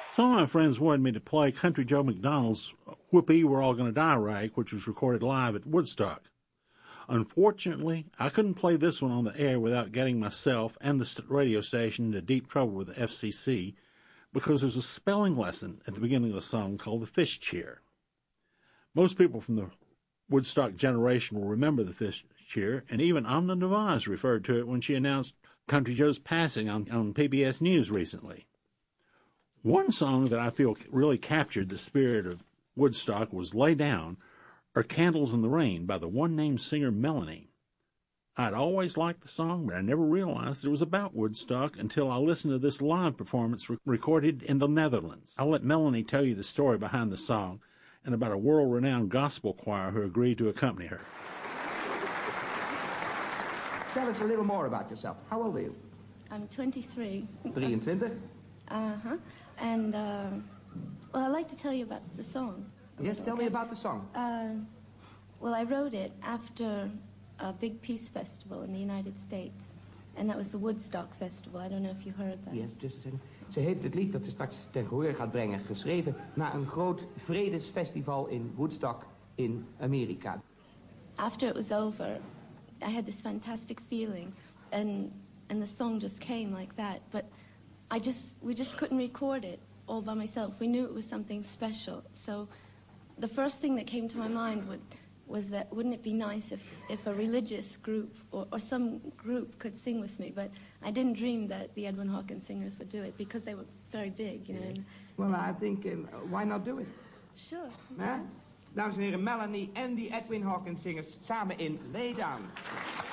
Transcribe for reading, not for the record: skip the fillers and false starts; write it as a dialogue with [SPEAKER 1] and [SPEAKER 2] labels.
[SPEAKER 1] Some of my friends wanted me to play Country Joe McDonald's Whoopee, We're All Gonna Die rag, which was recorded live at Woodstock. Unfortunately, I couldn't play this one on the air without getting myself and the radio station into deep trouble with the FCC, because there's a spelling lesson at the beginning of the song called the Fish Cheer. Most people from the Woodstock generation will remember the Fish Cheer, and even Amna Nawaz referred to it when she announced Country Joe's passing on PBS News recently. One song that I feel really captured the spirit of Woodstock was Lay Down, or Candles in the Rain by the one-named singer Melanie. I'd always liked the song, but I never realized it was about Woodstock until I listened to this live performance recorded in the Netherlands. I'll let Melanie tell you the story behind the song and about a world-renowned gospel choir who agreed to accompany her.
[SPEAKER 2] Tell us a little more about yourself. How old are you?
[SPEAKER 3] I'm 23.
[SPEAKER 2] 23?
[SPEAKER 3] Uh-huh. And, well, I'd like to tell you about the song.
[SPEAKER 2] Yes, tell me about the song.
[SPEAKER 3] Well, I wrote it after a big peace festival in the United States. And that was the Woodstock Festival. I don't know if you heard that.
[SPEAKER 2] Yes, just a second. Ze heeft het lied dat ze straks ten gehoor gaat brengen geschreven na een groot vredesfestival in Woodstock in Amerika.
[SPEAKER 3] After it was over, I had this fantastic feeling, and the song just came like that. But we just couldn't record it all by myself. We knew it was something special. So the first thing that came to my mind was that wouldn't it be nice if a religious group or some group could sing with me, but I didn't dream that the Edwin Hawkins singers would do it because they were very big, you know.
[SPEAKER 2] Yes. Well, I think, why not do it?
[SPEAKER 3] Sure.
[SPEAKER 2] Dames en heren, Melanie en die Edwin Hawkins zingers samen in Lay Down.